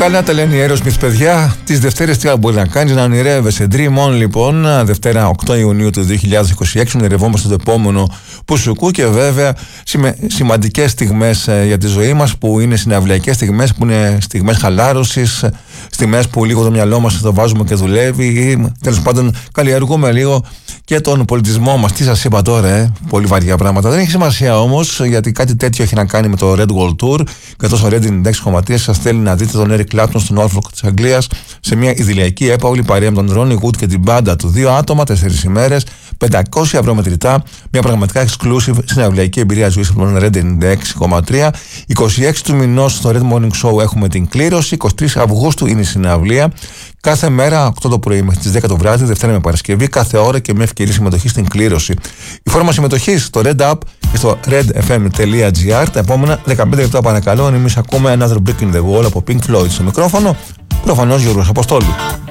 Καλά τα λένε οι Aerosmith, παιδιά. Τις Δευτέρες τι άλλο μπορεί να κάνεις, να ονειρεύεσαι. Dream On, λοιπόν, Δευτέρα 8 Ιουνίου του 2026. Ονειρευόμαστε το επόμενο που σου κού και βέβαια σημαντικές στιγμές για τη ζωή μας, που είναι συναυλιακές στιγμές, που είναι στιγμές χαλάρωσης, στιγμές που λίγο το μυαλό μας το βάζουμε και δουλεύει, ή τέλος πάντων καλλιεργούμε λίγο και τον πολιτισμό μας. Τι σας είπα τώρα, πολύ βαριά πράγματα. Δεν έχει σημασία όμως, γιατί κάτι τέτοιο έχει να κάνει με το Red World Tour. Καθώς ο Red Index κομματίας σας θέλει να δείτε τον Eric Clapton στον Norfolk της Αγγλίας σε μια ιδηλιακή έπαυλη παρέα με τον Ronnie Wood και την μπάντα του. 2 άτομα, 4 ημέρες, 500 ευρώ μετρητά. Μια πραγματικά exclusive συναυλιακή εμπειρία ζωής από τον Red Index 6,3. 26 του μηνός στο Red Morning Show έχουμε την κλήρωση. 23 Αυγούστου είναι η συναυλία. Κάθε μέρα 8 το πρωί μέχρι τις 10 το βράδυ, Δευτέρα με Παρασκευή, κάθε ώρα και με ευκαιρία συμμετοχή στην κλήρωση. Η φόρμα συμμετοχής στο Red App και στο redfm.gr. Τα επόμενα 15 λεπτά παρακαλώ, εμείς ακούμε Another Brick in the Wall από Pink Floyd. Στο μικρόφωνο, προφανώς Γιώργος Αποστόλου.